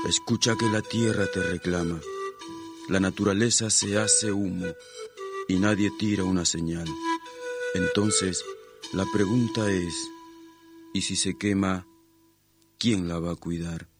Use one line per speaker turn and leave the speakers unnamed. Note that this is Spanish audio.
Escucha que la tierra te reclama. La naturaleza se hace humo y nadie tira una señal. Entonces, la pregunta es, ¿y si se quema, quién la va a cuidar?